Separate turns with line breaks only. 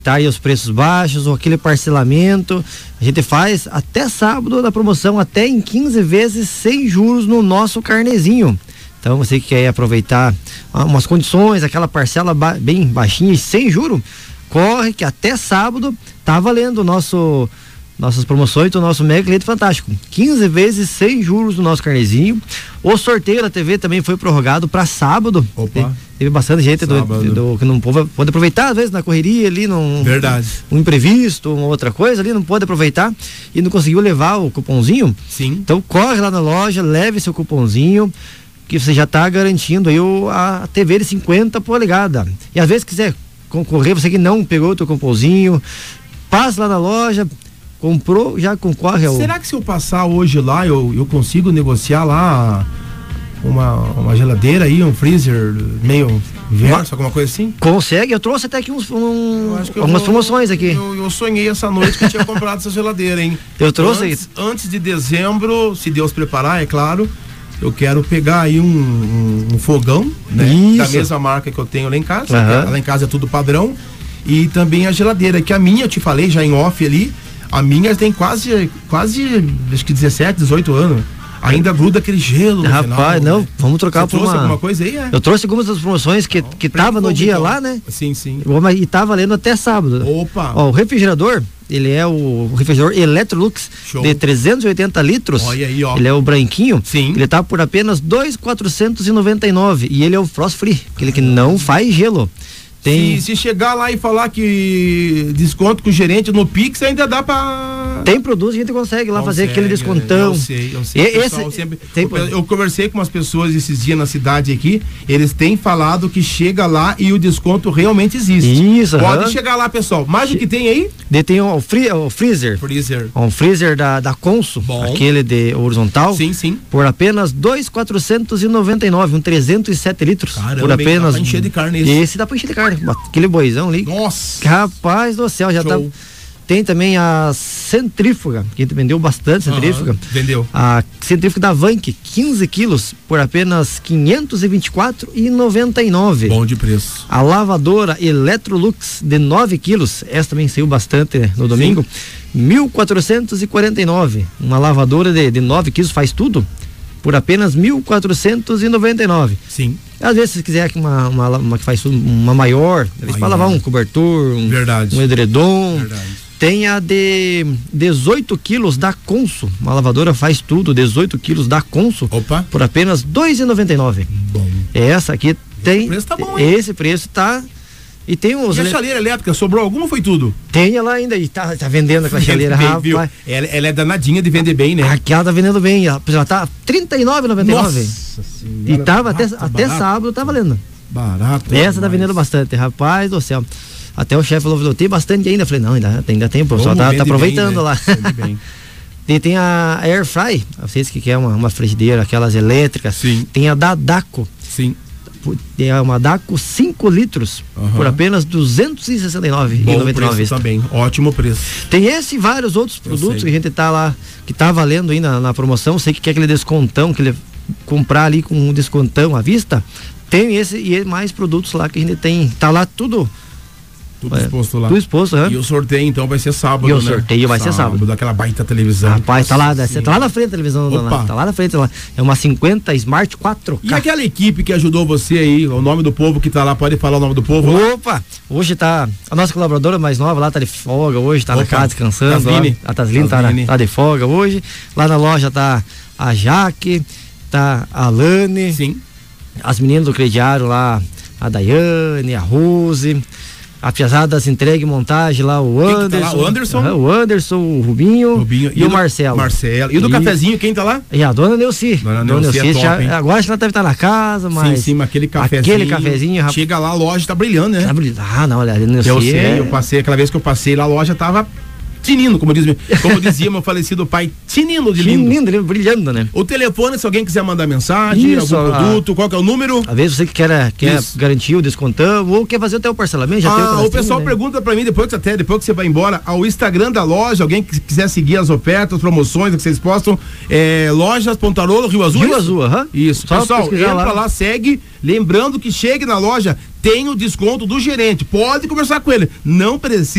Tá aí os preços baixos, ou aquele parcelamento, a gente faz até sábado da promoção, até em 15 vezes sem juros no nosso carnezinho. Então você que quer aproveitar umas condições, aquela parcela bem baixinha e sem juro, corre que até sábado tá valendo nossas promoções do nosso Mega Cliente Fantástico. 15 vezes sem juros no nosso carnezinho. O sorteio da TV também foi prorrogado para sábado.
Opa.
Teve bastante gente que não pode aproveitar, às vezes na correria ali,
Verdade.
Um imprevisto, uma outra coisa ali, não pode aproveitar e não conseguiu levar o cupomzinho.
Sim.
Então corre lá na loja, leve seu cupomzinho, que você já está garantindo aí a TV de 50 polegadas. E às vezes quiser concorrer, você que não pegou o teu cupomzinho, passa lá na loja, comprou, já concorre ao...
Será que se eu passar hoje lá, eu consigo negociar lá uma geladeira aí, um freezer meio verso, alguma coisa assim?
Consegue, eu trouxe até aqui algumas promoções aqui.
Eu sonhei essa noite que eu tinha comprado essa geladeira, hein?
Eu trouxe
antes de dezembro, se Deus preparar, é claro, eu quero pegar aí um fogão, né?
Isso.
Da mesma marca que eu tenho lá em casa.
Uhum.
Lá em casa é tudo padrão. E também a geladeira, que a minha, eu te falei já em off ali, a minha tem quase, acho que 17, 18 anos. Ainda gruda aquele gelo.
Rapaz,
final,
não,
né?
vamos trocar
por alguma coisa aí,
Eu trouxe algumas das promoções que tava no dia lá, né?
Sim.
E tá valendo até sábado.
Opa!
Ó, o refrigerador, ele é o refrigerador Electrolux. Show. De 380 litros.
Olha aí, ó.
Ele é o branquinho.
Sim.
Ele tá por apenas 2.499 e ele é o Frost Free, aquele que não faz gelo.
Se chegar lá e falar que desconto com o gerente no Pix, ainda dá pra...
Tem produtos que a gente consegue lá fazer aquele descontão.
Eu sei. Eu conversei com umas pessoas esses dias na cidade aqui, eles têm falado que chega lá e o desconto realmente existe.
Isso.
Pode chegar lá, pessoal. Mais o que tem aí?
Tem o freezer. Um freezer da Consul. Bom. Aquele de horizontal.
Sim.
Por apenas 2.499, um 307 litros.
Caramba,
por apenas.
Dá pra encher de carne
esse dá pra encher de carne. Aquele boizão ali.
Nossa!
Rapaz do céu, já
show.
Tá. Tem também a centrífuga, que a gente vendeu bastante centrífuga.
Vendeu.
A centrífuga da Vank, 15 quilos, por apenas R$ 524,99.
Bom de preço.
A lavadora Electrolux, de 9 quilos, essa também saiu bastante no domingo, R$ 1.449. Uma lavadora de 9 quilos, faz tudo, por apenas R$ 1.499.
Sim.
Às vezes, se quiser uma que faz tudo, uma maior, para lavar um cobertor, um edredom.
Verdade.
Tem a de 18 quilos da Consul, uma lavadora faz tudo, 18 quilos da Consul.
Opa.
Por apenas R$ 2,99.
Bom.
Essa aqui tem.
Esse preço tá bom, hein?
Esse preço tá. E tem uns.
E a chaleira elétrica, sobrou alguma ou foi tudo?
Tem ela ainda e tá vendendo aquela chaleira, rapaz.
Ela é danadinha de vender bem, né?
Aquela tá vendendo bem, ela tá R$ 39,99. E tava até sábado, tá valendo.
Barato.
Essa tá vendendo bastante, rapaz do céu. Até o chefe falou, tem bastante ainda. Eu falei, não, ainda tem, o pessoal tá aproveitando bem, né? Lá.
Bem.
E tem a Air Fry, vocês que querem uma frigideira, aquelas elétricas.
Sim.
Tem a da Daco.
Sim.
Tem uma Daco 5 litros, por apenas R$ 269,99.
Também, ótimo preço.
Tem esse e vários outros produtos que a gente tá lá, que tá valendo aí na promoção. Sei que quer aquele descontão, que ele comprar ali com um descontão à vista. Tem esse e mais produtos lá que a gente tem, tá lá tudo
exposto lá.
Tudo exposto,
E o sorteio então vai ser sábado,
E o sorteio vai ser sábado.
Daquela baita televisão.
Rapaz, tá lá na frente da televisão. Tá lá na frente. É uma 50 Smart 4K.
E aquela equipe que ajudou você aí, o nome do povo que tá lá, pode falar o nome do povo?
Opa! Hoje tá, a nossa colaboradora mais nova lá tá de folga hoje, tá na casa descansando. A Tasline tá de folga hoje. Lá na loja tá a Jaque, tá a Lane.
Sim.
As meninas do crediário lá, a Daiane, a Rose. A piazada das entrega e montagem lá, o Anderson.
Tá lá? O Anderson?
O Anderson, o Rubinho e o Marcelo.
E do cafezinho, quem tá lá?
E a dona Neuci.
Dona Neuci é top,
já, agora acho que ela deve estar na casa, mas...
Sim, aquele cafezinho. Chega lá, a loja tá brilhando, né?
Tá brilhando. Ah, não, olha, a Neuci
eu sei, eu passei, aquela vez que eu passei lá, a loja tava tinindo, como dizia meu falecido pai, tinindo de lindo.
Tinindo, brilhando, né?
O telefone, se alguém quiser mandar mensagem, algum produto, qual que é o número?
Às vezes você que quer garantir o descontão ou quer fazer até o parcelamento, já tem o
pessoal pergunta pra mim, depois que você vai embora, ao Instagram da loja, alguém que quiser seguir as ofertas, as promoções que vocês postam, Lojas Pontarolo, Rio Azul?
Rio Azul,
Isso. Pessoal, entra lá, segue, lembrando que chegue na loja, tem o desconto do gerente. Pode conversar com ele. Não precisa